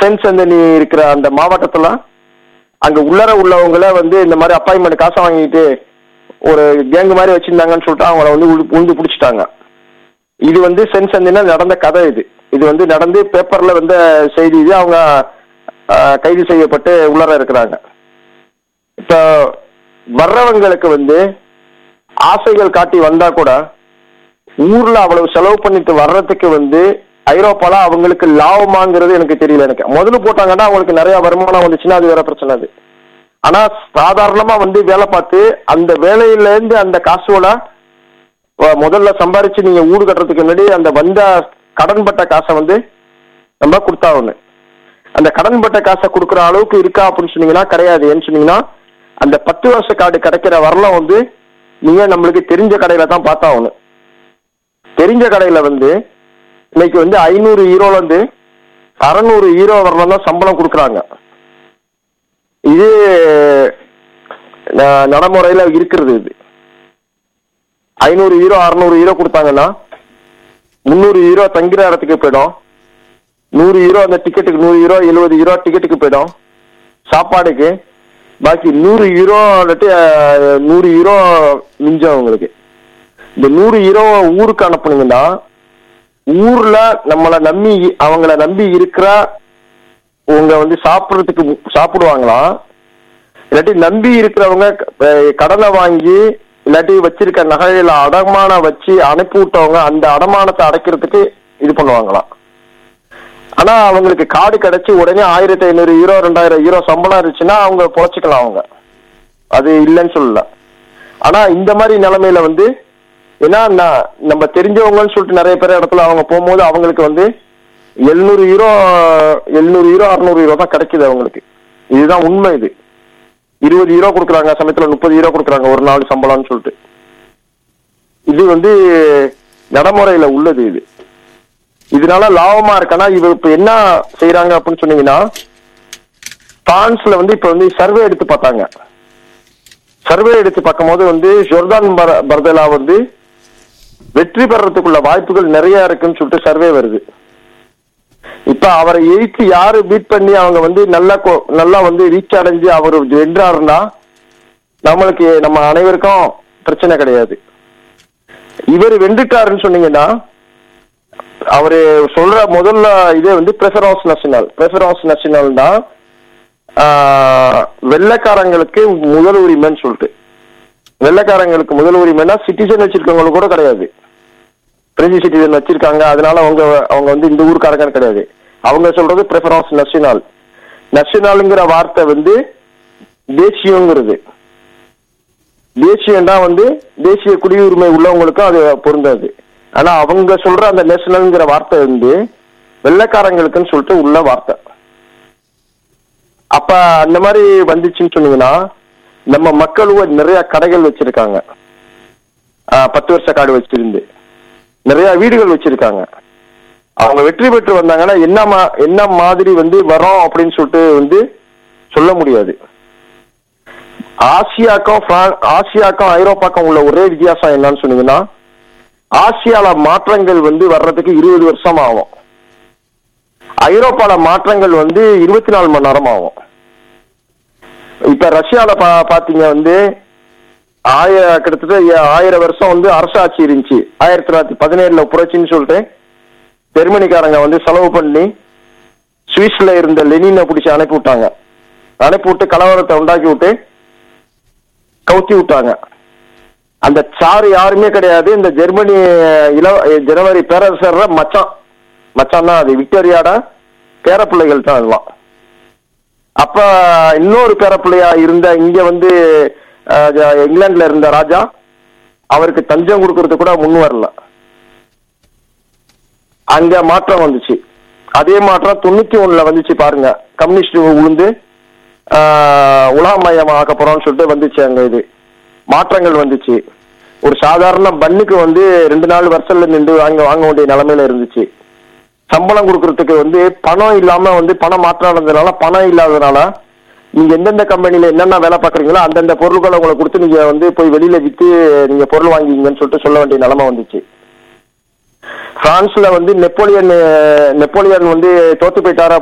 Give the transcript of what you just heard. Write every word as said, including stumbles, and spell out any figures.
Sense Anthony இருக்கிற அந்த மாவட்டத்துல அங்க உள்ளர உள்ளவங்கள வந்து இந்த மாதிரி அப்பாயின்மெண்ட் காசை வாங்கிட்டு ஒரு கேங்கு மாதிரி வச்சிருந்தாங்கன்னு சொல்லிட்டு அவங்கள வந்து உழுந்து பிடிச்சிட்டாங்க. இது வந்து சென்ஸ் அந்தனா நடந்த கதை. இது இது வந்து நடந்து பேப்பர்ல வந்த செய்தி. இது அவங்க கைது செய்யப்பட்டு உள்ளர இருக்கிறாங்க. இப்போ வர்றவங்களுக்கு வந்து ஆசைகள் காட்டி வந்தா கூட ஊர்ல அவ்வளவு செலவு பண்ணிட்டு வர்றதுக்கு வந்து ஐரோப்பால அவங்களுக்கு லாபமாங்கிறது எனக்கு தெரியல. எனக்கு முதல்ல போட்டாங்கன்னா அவங்களுக்கு நிறைய வருமானம் வந்துச்சுன்னா அது வேற பிரச்சனை. அது ஆனா சாதாரணமா வந்து வேலை பார்த்து அந்த வேலையில இருந்து அந்த காசோட முதல்ல சம்பாரிச்சு நீங்க ஊடு கட்டுறதுக்கு முன்னாடி அந்த வந்த கடன்பட்ட காசை வந்து நம்ம கொடுத்தாகணும். அந்த கடன்பட்ட காசை கொடுக்குற அளவுக்கு இருக்கா அப்படின்னு சொன்னீங்கன்னா கிடையாது. ஏன்னு சொன்னீங்கன்னா அந்த பத்து வருஷ கார்டு கிடைக்கிற வரலாம் வந்து நீங்க நம்மளுக்கு தெரிஞ்ச கடையில தான் பார்த்தாகணும். தெரிஞ்ச கடையில வந்து இன்னைக்கு வந்து ஐநூறு ஈரோல இருந்து அறுநூறு ஈரோ வரலாம் தான் சம்பளம் கொடுக்குறாங்க. இது நடைமுறையில இருக்கிறது. இது ஐநூறு ஈரோ அறுநூறு ஈரோ கொடுத்தாங்கன்னா முந்நூறு ஈரோ தங்கிற இடத்துக்கு போயிடும். நூறு ஈரோ அந்த டிக்கெட்டுக்கு நூறு ஈரோ எழுபது ஈரோ டிக்கெட்டுக்கு போயிடும் சாப்பாடுக்கு. பாக்கி நூறு ஈரோ நூறு ஈரோ மிஞ்சம் உங்களுக்கு. இந்த நூறு ஈரோ ஊருக்கு அனுப்புனீங்கன்னா ஊர்ல நம்மளை நம்பி அவங்கள நம்பி இருக்கிற உங்க வந்து சாப்பிட்றதுக்கு சாப்பிடுவாங்களா, இல்லாட்டி நம்பி இருக்கிறவங்க கடனை வாங்கி இல்லாட்டி வச்சிருக்க நகையில அடமானம் வச்சு அனுப்பி விட்டவங்க அந்த அடமானத்தை அடைக்கிறதுக்கு இது பண்ணுவாங்களாம். ஆனா அவங்களுக்கு கார்டு கிடைச்சி உடனே ஆயிரத்தி ஐநூறு ஈரோ ரெண்டாயிரம் ஈரோ சம்பளம் இருந்துச்சுன்னா அவங்க பொழைச்சிக்கலாம். அவங்க அது இல்லைன்னு சொல்லல. ஆனா இந்த மாதிரி நிலைமையில வந்து ஏன்னா நம்ம தெரிஞ்சவங்கன்னு சொல்லிட்டு நிறைய பேர் இடத்துல அவங்க போகும்போது அவங்களுக்கு வந்து எழுநூறு ஈரோ எழுநூறு ஈரோ அறுநூறு ஈரோ தான் கிடைக்குது அவங்களுக்கு. இதுதான் உண்மை. இது இருபது ஈரோ கொடுக்குறாங்க, சமயத்துல முப்பது ஈரோ கொடுக்குறாங்க ஒரு நாள் சம்பளம்னு சொல்லிட்டு. இது வந்து நடைமுறையில உள்ளது. இது இதனால லாபமா இருக்கானா இவ இப்ப என்ன செய்யறாங்க அப்படின்னு சொன்னீங்கன்னா பிரான்ஸ்ல வந்து இப்ப வந்து சர்வே எடுத்து பார்த்தாங்க. சர்வே எடுத்து பார்க்கும் போது வந்து ஜோர்தான் பர்தேலா வந்து வெற்றி பெறறதுக்குள்ள வாய்ப்புகள் நிறைய இருக்குன்னு சொல்லிட்டு சர்வே வருது. இப்ப அவரை எயித்து யாரு பீட் பண்ணி அவங்க வந்து நல்லா நல்லா வந்து ரீச் அடைஞ்சு அவர் வென்றாருன்னா நம்மளுக்கு நம்ம அனைவருக்கும் பிரச்சனை கிடையாது. இவர் வென்றுட்டாருன்னு சொன்னீங்கன்னா அவரு சொல்ற முதல்ல இதே வந்து பிரெஃபரன்ஸ் நேஷனல். பிரெஃபரன்ஸ் நேஷனல் தான் வெள்ளைக்காரங்களுக்கு முதல் உரிமைன்னு சொல்லிட்டு. வெள்ளைக்காரங்களுக்கு முதல் உரிமைன்னா சிட்டிசன் வச்சிருக்கவங்களுக்கு கூட கிடையாது. பிரெஞ்சு சிட்டிசன் வச்சிருக்காங்க அதனால அவங்க அவங்க வந்து இந்த ஊருக்காரங்கன்னு கிடையாது. அவங்க சொல்றது பிரெஃபரன்ஸ் நேஷனல். நேஷனல்ங்கிற வார்த்தை வந்து தேசியங்கிறது. தேசியம் தான் வந்து தேசிய குடியுரிமை உள்ளவங்களுக்கும் அது பொருந்தாது. ஆனா அவங்க சொல்ற அந்த நேஷனல்ங்கிற வார்த்தை வந்து வெள்ளைக்காரங்களுக்குன்னு சொல்லிட்டு உள்ள வார்த்தை. அப்ப அந்த மாதிரி வந்துச்சுன்னு சொன்னீங்கன்னா நம்ம மக்களும் நிறைய கடைகள் வச்சிருக்காங்க. பத்து வருஷ கார்டு வச்சிருந்து நிறைய வீடுகள் வச்சிருக்காங்க. அவங்க வெற்றி பெற்று வந்தாங்கன்னா என்ன என்ன மாதிரி வந்து வரோம் அப்படின்னு சொல்லிட்டு வந்து சொல்ல முடியாது. ஆசியாக்கும் ஆசியாக்கும் ஐரோப்பாக்கும் உள்ள ஒரே வித்தியாசம் என்னன்னு சொன்னீங்கன்னா ஆசியால மாற்றங்கள் வந்து வர்றதுக்கு இருபது வருஷம் ஆகும். ஐரோப்பால மாற்றங்கள் வந்து இருபத்தி நாலு மணி நேரம் ஆகும். இப்ப ரஷ்யால பா பாத்தீங்க வந்து ஆய கிட்டத்தட்ட ஆயிரம் வருஷம் வந்து அரசாட்சி இருந்துச்சு. ஆயிரத்தி தொள்ளாயிரத்தி பதினேழுல புரட்சின்னு சொல்லிட்டு ஜெர்மனிக்காரங்க வந்து செலவு பண்ணி சுவிஸ்ல இருந்த லெனினை பிடிச்சி அனுப்பி விட்டாங்க. அனுப்பி விட்டு கலவரத்தை உண்டாக்கி விட்டு கவுத்தி விட்டாங்க. அந்த சாரு யாருமே கிடையாது. இந்த ஜெர்மனி இள ஜனவரி பேரரசர் மச்சான் மச்சான் தான் அது விக்டோரியாட பேரப்பிள்ளைகள் தான் அதெல்லாம். அப்ப இன்னொரு பேரப்பிள்ளையா இருந்த இங்க வந்து இங்கிலாந்துல இருந்த ராஜா அவருக்கு தஞ்சம் கொடுக்கறது கூட முன் வரல. அங்க மாற்றம் வந்துச்சு. அதே மாற்றம் தொண்ணூத்தி ஒண்ணுல வந்துச்சு பாருங்க. கம்யூனிஸ்ட் உளுந்து உலகமயம் ஆக்க போறோம்னு சொல்லிட்டு வந்துச்சு. அங்க இது மாற்றங்கள் வந்துச்சு. ஒரு சாதாரண பண்ணுக்கு வந்து ரெண்டு நாலு வருஷத்துல நின்று வாங்க வாங்க வேண்டிய நிலைமையில இருந்துச்சு. சம்பளம் கொடுக்கறதுக்கு வந்து பணம் இல்லாம வந்து பணம் மாற்றானதுனால பணம் இல்லாததுனால நீங்க எந்தெந்த கம்பெனில என்னென்ன வேலை பார்க்குறீங்களோ அந்தந்த பொருட்களை உங்களை கொடுத்து நீங்க வந்து போய் வெளியில வித்து நீங்க பொருள் வாங்கிங்கன்னு சொல்லிட்டு சொல்ல வேண்டிய நிலைமை வந்துச்சு. பிரான்ஸ்ல வந்து நெப்போலியன் நெப்போலியன் வந்து தோத்து போயிட்டாரா